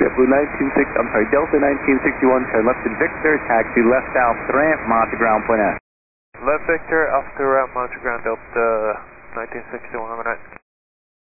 Delta 1961, turn left in Victor, taxi left Alpha ramp, Monte ground point S. Left Victor, Alpha ramp, Monte ground, Delta 1961, have a night.